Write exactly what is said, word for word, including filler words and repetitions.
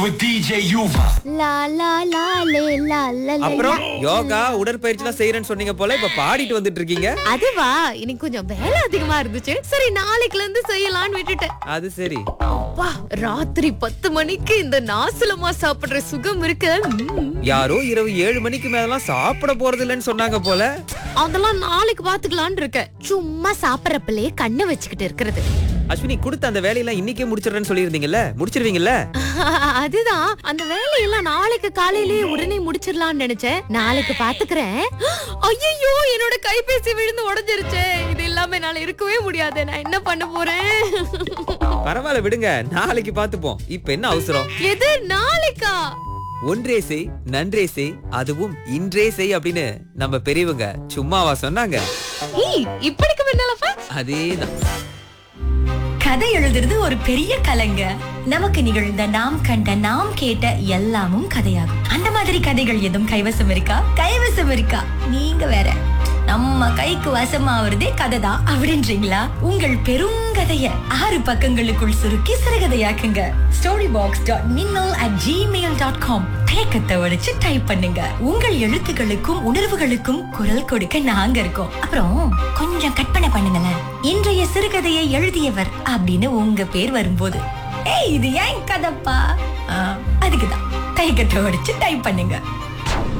with D J Yuva. லா லா லா லே லா லா லே. அப்புறம் யோகா உடற்பயிற்சி எல்லாம் செய்யறேன்னு சொன்னீங்க போல இப்ப பாடிட்டு வந்துட்டு இருக்கீங்க. அதுவா இன்னைக்கு கொஞ்சம் வேலை அதிகமா இருந்துச்சு. சரி நாளைக்குல இருந்து செய்யலாம்னு விட்டுட்டேன். அது சரி. அப்பா ராத்திரி பத்து மணிக்கு இந்த நாசலமா சாப்பிடுற சுகம் இருக்கு. ம்ம். யாரோ இரவு ஏழு மணிக்கு மேலாம் சாப்பிட போறது இல்லைன்னு சொன்னாங்க போல. அதெல்லாம் நாளைக்கு பாத்துக்கலாம்னு இருக்கேன். சும்மா சாப்பிடறப்பலே கண்ணை வச்சுக்கிட்டு இருக்கிறது. அஸ்வினி கொடுத்த அந்த வேலையெல்லாம் இன்னைக்கே முடிச்சிடுறேன்னு சொல்லியிருந்தீங்கல்ல, முடிச்சிருவீங்கல்ல? அதுதான் அந்த வேலையெல்லாம் நாளைக்கு காலையிலேயே உடனே முடிச்சிடலாம்னு நினைச்சேன். நாளைக்கு பாத்துக்கிறேன். ஐயோ என்னோட கைபேசி விழுந்து உடைஞ்சிருச்சு. இது இல்லாம என்னால இருக்கவே முடியாது. நான் என்ன பண்ண போறேன்? பரவாயில்ல விடுங்க, நாளைக்கு பாத்துப்போம். இப்ப என்ன அவசரம்? எது நாளைக்கா? ஒன்றே செய் நன்றே செய் அதுவும் இன்றே செய் அப்படின்னு நம்ம பெரியவங்க சும்மாவா சொன்னாங்க? ஏய் இப்படிக்கு முன்னாலப்பா அதேதான். கதை எழுதுறது ஒரு பெரிய கலைங்க. நமக்கு நிகழ்ந்த நாம் கண்ட நாம் கேட்ட எல்லாமும் கதையாகும். அந்த மாதிரி கதைகள் எதுவும் கைவசம் இருக்கா? கைவசம் இருக்கா? நீங்க வேற. நம்ம கைக்கு வசமாவதே கதை தான் அப்படின்றீங்களா? உங்கள் பெருங்கதைய ஆறு பக்கங்களுக்குள் சுருக்கி சிறுகதையாக்குங்க. ஸ்டோரி பாக்ஸ் டாட் மின்னல் அட் ஜிமெயில் டாட் காம். தயக்கத்தை உடைச்சு டைப் பண்ணுங்க. உங்கள் எழுத்துக்களுக்கும் உணர்வுகளுக்கும் குரல் கொடுக்க நாங்க இருக்கோம். அப்புறம் கொஞ்சம் கற்பனை பண்ணுங்களேன். இன்றைய சிறுகதையை எழுதியவர் அப்படின்னு உங்க பேர் வரும்போது ஏய் இது ஏன் கதப்பா, அதுக்குதான் தயக்கத்தை உடைச்சு டைப் பண்ணுங்க.